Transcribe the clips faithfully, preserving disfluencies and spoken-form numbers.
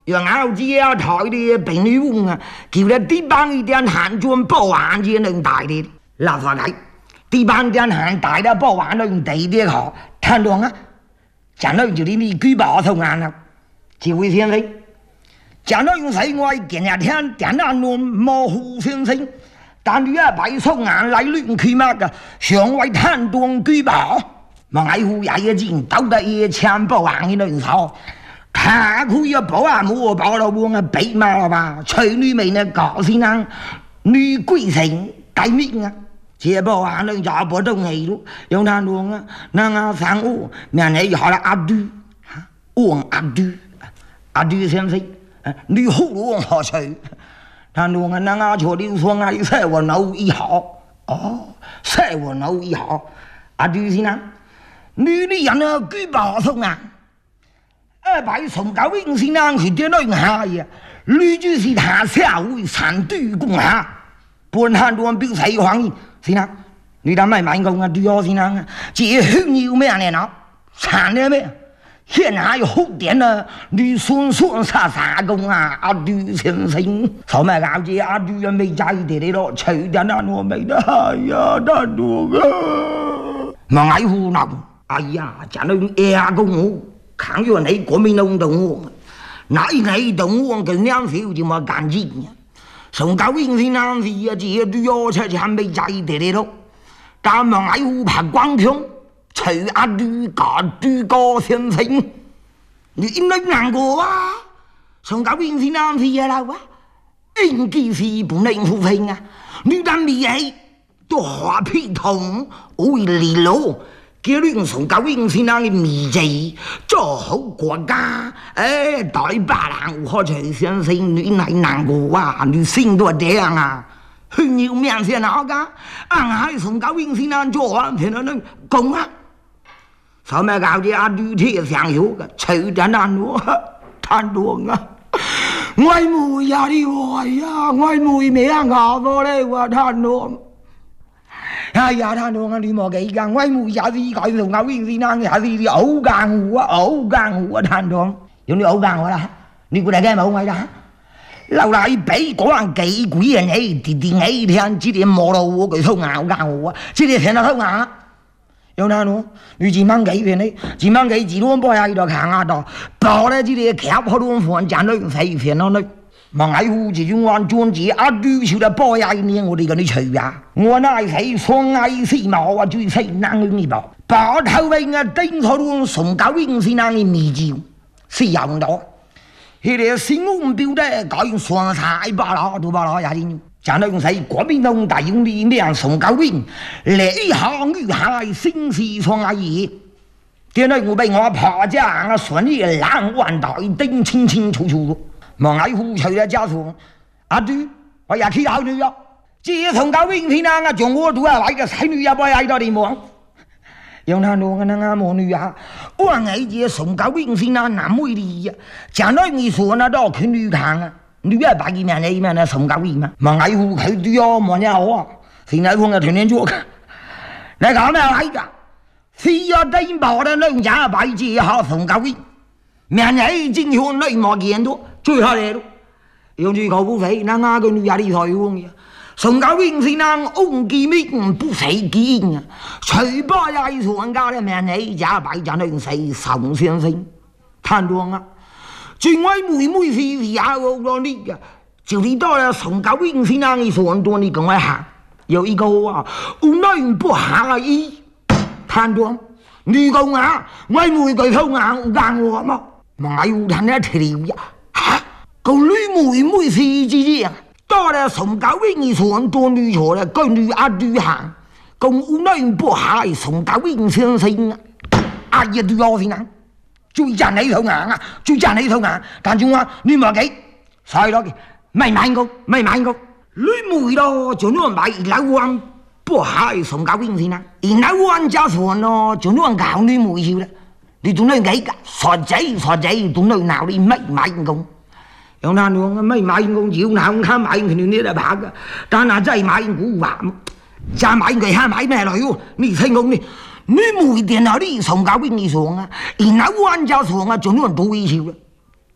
原后只要台的病女翁啊，叫了地方一点汉军保安就能带的，老法改地方点汉带的保安能带的好，谈懂啊？讲到就你举报投案了，几位先生，讲到用谁我今日听电脑论模糊先生，但你啊摆送案来论开嘛个，向外谈懂举报，望爱护也一进到底也强保安的人少。他可以保安我保了我啊被骂了吧？吹女妹呢高兴啊，女鬼神待命啊！这保安人家不懂黑路，用他弄啊，那个三五面内好了阿杜，我阿杜阿杜先生，女葫芦好吹，他弄啊那个确定说啊，赛我脑一号哦，赛我脑一号，阿杜先生，女的人呢举报送啊。二百宋高英先生去点了下呀，女主是他下位三对共下，本汉多表示欢迎先生，你当卖慢工啊，对哦先生啊，这很有名的呢，惨了没？现在有好点呢，你顺顺啥啥工啊，阿杜先生，草莓高姐阿杜也没在意的了，吹点那我没得，哎呀，那多个，忙爱胡闹，哎呀，讲到二公我。抗越内国民运动，那一内动物跟两手就冇干净呀。宋高英先生是啊，这对要出前没在意的了。但望爱护拍光屏，吹阿对高对高先生，你应该难过啊。宋高英先生是啊啦哇，应该是不能付费啊。你当你系都花皮痛，为利落。叫你宋高英先生的秘籍，做好国家，哎，大把人何才先生你来难过啊？你心多这样啊？很有面先哪个？俺还宋高英先生做完天了能讲啊？上面搞的啊，绿铁相有个，抽的难多，谈多啊！我没呀的我呀，我没命搞过来我谈多。哎呀，他弄啊，你莫给讲，我冇下次搞宋高英先生，下次你偶干户啊，偶干户啊，他弄，用你偶干我啦，你过来干冇我啦？老来俾嗰人幾鬼人誒，啲啲誒聽，只啲摸到我佢偷咬干我啊，只啲聽到偷咬。有他弄，你幾萬幾片呢？幾萬幾幾多波下喺度看下度，包咧只啲夾好多飯，賺到四片咯你。望愛護這種安裝置阿對少得包呀一年我哋嗰啲除呀，我乃係雙愛四毛啊最細難用呢包，包頭尾啊頂錯到宋高英先生嘅秘招，是有到，佢哋新聞標的搞用雙彩巴拉都巴拉呀啲，講到用細國民黨大用力量宋高英，嚟行與海新事雙愛嘢，點解我俾我爬將啊順利兩萬大頂清清楚楚。望愛護除咗家屬，阿對，我也去考慮咗。自從高英先生啊，將我都係來個細女也不喺度地望。用他弄個那個魔女啊，我愛這宋高英先生南美的呀，將來你說那到去女看啊，女也把一面那一面那宋高英嘛，望愛護佢對哦，冇人好啊，現在我嘅天天做嘅，你講咩來㗎？非要頂爆的人家把這下宋高英，面內今天內冇見到。最下嚟咯，用住口不肥，那那個女伢的台灣呀，宋高英先生翁基明不死見啊，隨把呀一說家的面內家擺家那誰宋先生，談到啊，最愛妹妹是是呀我講你呀，就你到了宋高英先生一說多你跟我行，有一個啊，我內不下意，談到你講啊，我妹佢偷硬我幹我嘛，買有談一條呀。個女妹妹是之樣，到了宋高英一說多女錯了，個女阿對行，共屋內不下宋高英先生啊，阿爺對我先生，最賺你頭硬啊，最賺你頭硬，但係話你莫記，所以咯，咪買個咪買個女妹咯，就攞買老王不下宋高英先生，而老王家說咯，就攞搞女妹笑啦，你仲攞幾個傻仔傻仔，仲攞鬧你咪買個。用他弄啊，ไม่買工要鬧他買佢呢啲拍噶，但係真係買股話，再買佢下買咩來喎？你聽講你，你每天啊你宋高英你說啊，然後玩家說啊，仲有人多一條啦，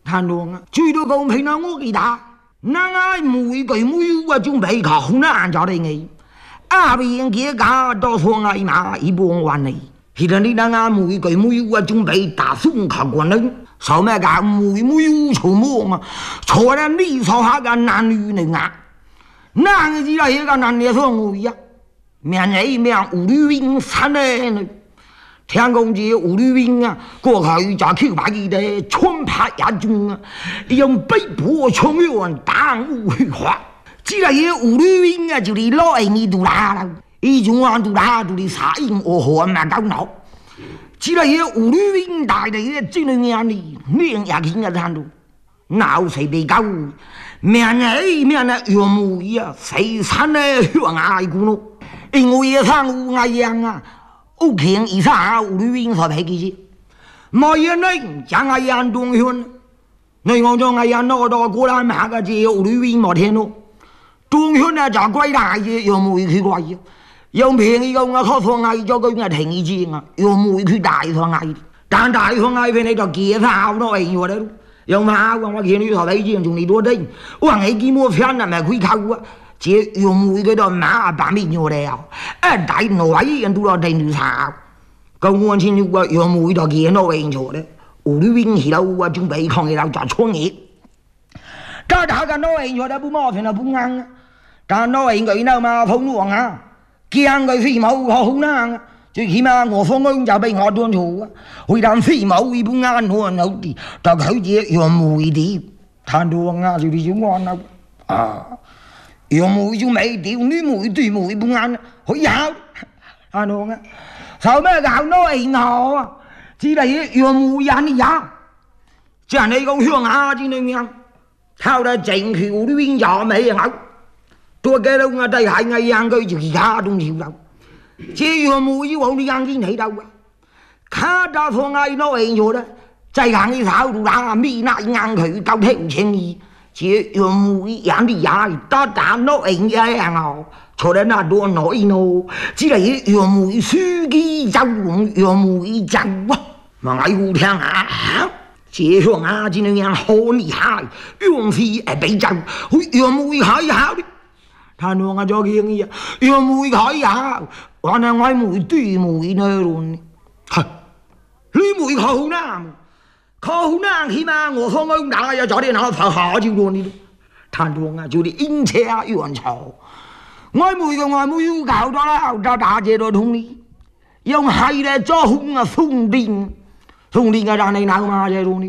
谈论啊，最多公平啊，我给他，那俺每个没有啊，准备考那俺家的你，阿边给家到说俺妈一帮完呢，现在你那俺每个没有啊，准备打算考过呢，上面个每没有出门啊，错了你说下个男女的啊，男的只要一个男的说我呀，面一面五六零三呢。天公节五六兵啊，过去就去把伊的穿拍一中啊，用北部冲远耽误去花。只要有五六兵啊，就是老一年都拉了，一中啊都拉都是啥人我和嘛搞闹。只要有五六兵大的也只能让你命也听个谈到，闹谁被搞？面内面的岳母呀，谁产的向爱姑咯？因为上午爱样啊。屋企人以上五六兵所陪佢先，冇嘢呢，將阿人當圈，你我將阿人攞到過來買個隻五六兵冇聽咯，當圈啊就貴大嘅，又冇佢貴嘅，又便宜嘅我靠放嗌咗佢嘅停一次啊，又冇佢大放嗌，但大放嗌俾你就幾好多人喎咧，又買我我見你所睇見仲你多啲，我話你幾冇片啊咪佢靠啊。只用每個都馬把面咗嚟啊！一大內人都落地住炒，咁我先要個用每個見到人做咧，五六兵起來我準備抗議到做創業，但大家內人做得不麻煩啦不啱啊！但內人佢嗱嘛風浪啊，驚佢飛毛好難啊！最起碼我放工就俾我端錯啊！會當飛毛會不啱我好啲，但佢只用每啲，攤到啊就啲就安啦啊！有妹就沒掉，女妹對妹不啱，好有啊喏啊，sau咩搞nói ngọ啊，chỉ là有妹人呀，即係你講鄉下之類樣，靠得正橋啲邊有咩好，多嘅都我哋係藝人佢就其他東西啦，只有妹要啲人先睇到啊，卡到放藝nói咗啦，即係行啲手度打咪那硬佢夠聽情意。chỉ用mũi ăn đi ăn ta đã nó anh ấy ăn họ cho nên là đua nói nó chỉ là dùng mũi suy nghĩ trong dùng mũi trong mà ngay u thiên hạ chỉ dùng à chỉ nên ăn hôn đi hai dùng phi ở bên trong dùng mũi hỏi hảo đi thà nó nghe cho kia nghe dùng mũi hỏi hảo còn là ngay mũi tùy mũi nơi luôn lui mũi khẩu nam khẩu nam khi mà ngồi phong ông đã ya cho đến nó phải họ chịu luôn đi thành luôn à chú đi in xe yuan chào ngồi mũi cái ngồi mũi gạo đó là đã đã chế độ thùng đi dùng hai để cho hung à thùng đình thùng đình cái đàn này nào mà chế luôn đi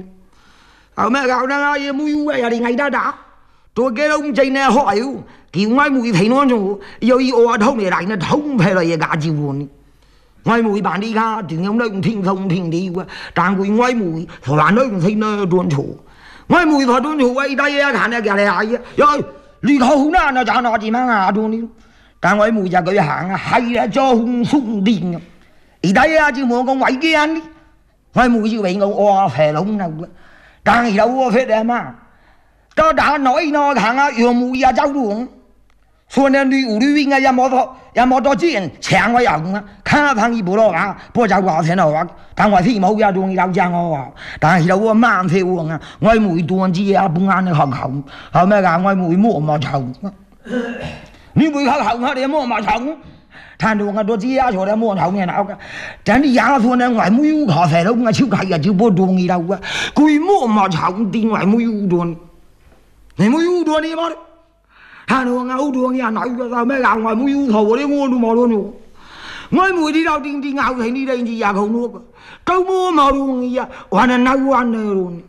ở mẹ gạo đó là mũi vậy thì ngày đã đã tôi cái ông trên này hỏi kiểu ngoài mũi thấy nó rồi yêu yêu ở thông để lại nó thông về là gì cả chịu luôn đi ngoài mũi bạn đi ra thì ông đây cũng thình không thình đi qua đang quỳ ngoài mũi phải bạn đây cũng thấy nó đuôn chủ ngoài mũi phải đuôn chủ ấy đây khả năng cái này ai rồi đi không nó nó cho nó chỉ mang à đuôn đi đang ngoài mũi ra cái hàng hay là cho hung sung đình ý đây chứ muốn con ngoài kia ăn đi ngoài mũi chứ vậy ông o phải lông nào đang thì đâu phải để mà đó đã nói nó hàng yêu mũi ra cháu đuồng说呢，你屋里边啊也冇多也冇多钱，钱我用啊，看旁一部咯啊，不就話聽咯啊，但我飛冇呀，仲要講我啊，但係我慢飛喎啊，我每段子啊半眼學口，後尾講我每摸冇臭，你每學口我哋摸冇臭，睇到我多子啊，坐喺摸臭嘅鬧嘅，但係也說呢，我每有咖啡咯，我超級啊，就不中意啦，佢摸冇臭，點我每有段，你每有段你冇？他nói ngáo đuông nhà nói sao mấy gạo ngoài mũi u thầu đấy ngon luôn mà luôn ngoài mũi đi đâu đi đi ngáo thấy đi đây gì à không nuốt câu mua mà luôn gì à hoàn là nấu ăn này luôn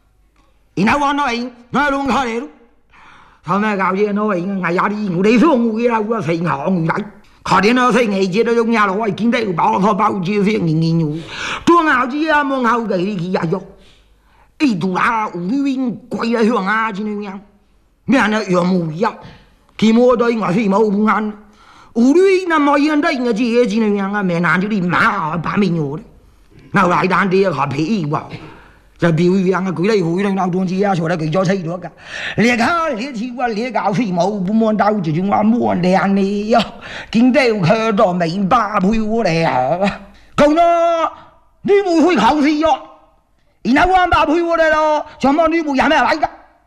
thì nấu ăn nói nói luôn thôi đấy thôi mấy gạo gì nói ngày ra đi ngủ đi xuống ngủ đâu có phải họ ngủ đấy khỏi đến nó thấy ngày chia đó trong nhà rồi kinh tế bảo thôi bao chia việc nghìn nghìn nhủ tôi ngáo chi à mua ngáo cái đi gì à vô ít tụ ra uống vin quay lại hưởng à chứ nên nhau mẹ nó yêu mùi á khi mua đây ngoài phi mẫu bung ăn ủ đi nằm mọi người đây người chị chị này nghe mẹ nàng chứ đi má bà mình nhổ đấy nào lại đàn đi họ phí vào giờ biểu hiện cái cuối đây hồi đây nào tuần chi à chỗ đây cứ cho thấy được cả liệt ha liệt chi qua liệt gạo phi mẫu bung mua đâu chỉ chúng ta mua đèn này kinh tế khờ đó mấy ba bùi của đèn không nó đi mùi hôi khẩu gì vậy 伊那我把陪我来了，什么女不也没来个？